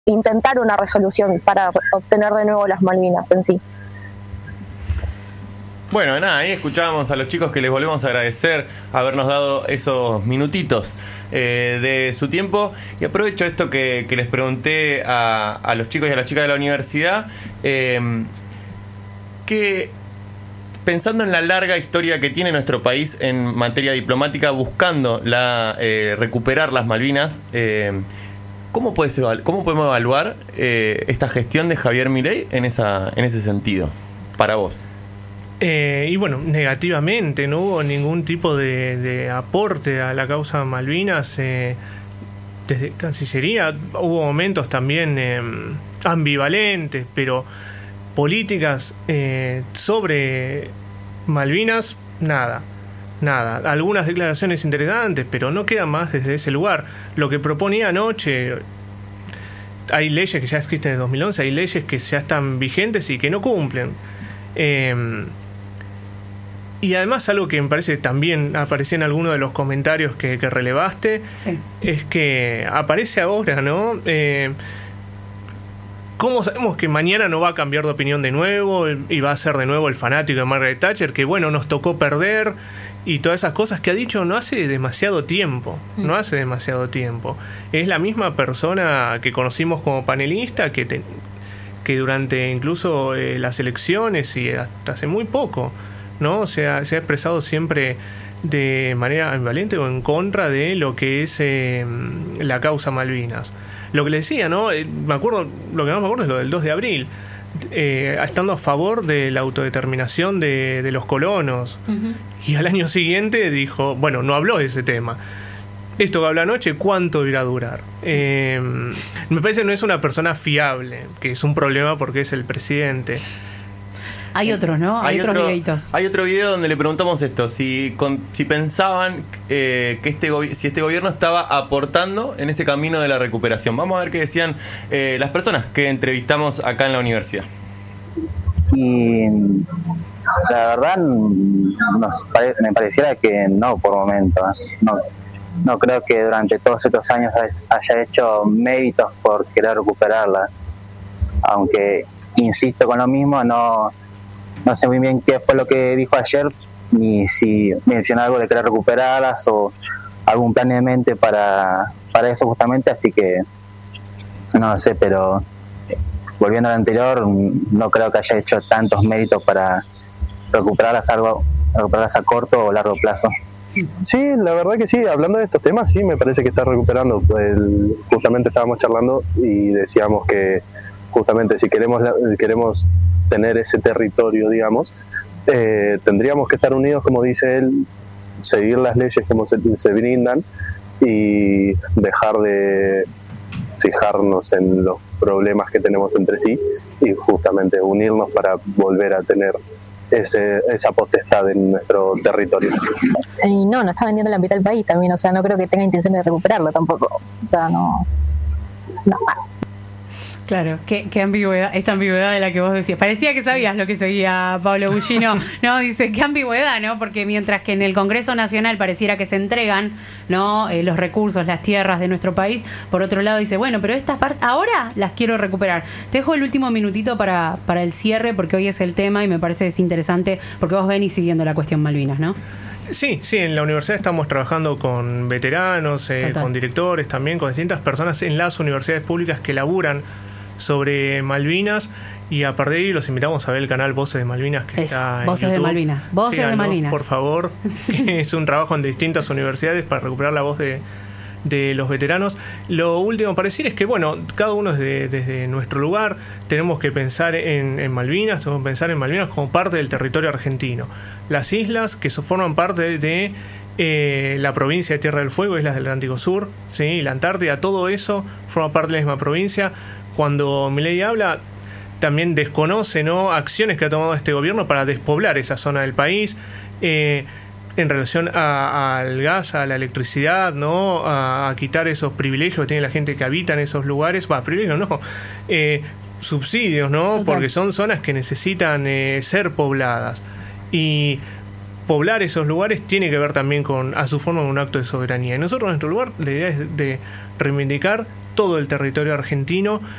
intentar una resolución para obtener de nuevo las Malvinas en sí. Bueno, nada, ahí escuchábamos a los chicos, que les volvemos a agradecer habernos dado esos minutitos de su tiempo. Y aprovecho esto que les pregunté a los chicos y a las chicas de la universidad, que pensando en la larga historia que tiene nuestro país en materia diplomática, buscando recuperar las Malvinas, ¿cómo podemos evaluar esta gestión de Javier Milei en ese sentido, para vos? Y bueno, negativamente, no hubo ningún tipo de aporte a la causa Malvinas. Desde Cancillería hubo momentos también ambivalentes, pero políticas sobre Malvinas, nada. Algunas declaraciones interesantes, pero no queda más desde ese lugar. Lo que proponía anoche, hay leyes que ya existen desde 2011, hay leyes que ya están vigentes y que no cumplen. Y además, algo que me parece que también aparecía en alguno de los comentarios que relevaste, sí, es que aparece ahora, ¿no? ¿Cómo sabemos que mañana no va a cambiar de opinión de nuevo y va a ser de nuevo el fanático de Margaret Thatcher, que bueno, nos tocó perder, y todas esas cosas que ha dicho no hace demasiado tiempo? Es la misma persona que conocimos como panelista, que durante incluso las elecciones y hasta hace muy poco, ¿no? Se ha expresado siempre de manera ambivalente o en contra de lo que es la causa Malvinas. Lo que le decía, ¿no? Lo que más me acuerdo es lo del 2 de abril, estando a favor de la autodeterminación de los colonos. Uh-huh. Y al año siguiente dijo, bueno, no habló de ese tema. Esto que habló anoche, ¿cuánto irá a durar? Me parece que no es una persona fiable, que es un problema porque es el presidente. Hay otros, ¿no? Hay otros videitos. Hay otro video donde le preguntamos esto, si pensaban que si este gobierno estaba aportando en ese camino de la recuperación. Vamos a ver qué decían las personas que entrevistamos acá en la universidad. Y la verdad me pareciera que no, por momento. No creo que durante todos estos años haya hecho méritos por querer recuperarla. Aunque insisto con lo mismo, no sé muy bien qué fue lo que dijo ayer, ni si mencionó algo de querer recuperarlas o algún plan en mente para eso justamente, así que no sé, pero volviendo al anterior, no creo que haya hecho tantos méritos para recuperarlas a corto o largo plazo. Sí, la verdad que sí, hablando de estos temas, sí, me parece que está recuperando. Justamente estábamos charlando y decíamos que justamente si queremos tener ese territorio, digamos, tendríamos que estar unidos, como dice él, seguir las leyes como se brindan y dejar de fijarnos en los problemas que tenemos entre sí y justamente unirnos para volver a tener esa potestad en nuestro territorio. Y no está vendiendo la mitad del país también, o sea, no creo que tenga intención de recuperarlo tampoco, o sea, no. Claro, qué ambigüedad, esta ambigüedad de la que vos decías. Parecía que sabías lo que seguía Pablo Bullino. No, dice, qué ambigüedad, ¿no? Porque mientras que en el Congreso Nacional pareciera que se entregan, ¿no? Los recursos, las tierras de nuestro país, por otro lado dice, bueno, pero estas partes ahora las quiero recuperar. Te dejo el último minutito para el cierre, porque hoy es el tema y me parece que es interesante, porque vos venís siguiendo la cuestión Malvinas, ¿no? Sí, en la universidad estamos trabajando con veteranos, con directores, también con distintas personas en las universidades públicas que laburan sobre Malvinas, y a partir de ahí los invitamos a ver el canal Voces de Malvinas que está en Voces YouTube. de Malvinas. Voces de Malvinas, por favor, que es un trabajo en distintas universidades para recuperar la voz de los veteranos. Lo último para decir es que, bueno, cada uno desde nuestro lugar tenemos que pensar en Malvinas, tenemos que pensar en Malvinas como parte del territorio argentino. Las islas que forman parte de la provincia de Tierra del Fuego, Islas del Atlántico Sur, ¿sí? La Antártida, todo eso forma parte de la misma provincia. Cuando Milei habla, también desconoce, ¿no?, acciones que ha tomado este gobierno para despoblar esa zona del país, en relación al gas, a la electricidad, ¿no?, a quitar esos privilegios que tiene la gente que habita en esos lugares. Privilegios no, subsidios, ¿no? Total. Porque son zonas que necesitan ser pobladas. Y poblar esos lugares tiene que ver también a su forma, un acto de soberanía. Y nosotros, en nuestro lugar, la idea es de reivindicar todo el territorio argentino,